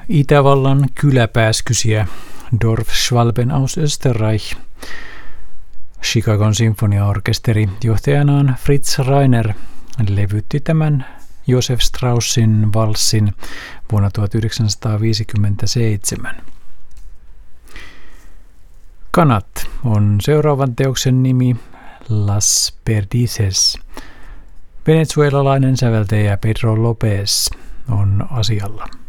Itävallan kyläpääskysiä Dorfschwalben aus Österreich. Chicagon sinfoniaorkesteri johtajanaan Fritz Reiner levytti tämän Josef Straussin valssin vuonna 1957. Kanat on seuraavan teoksen nimi Las Perdices. Venezuelalainen säveltäjä Pedro Lopez on asialla.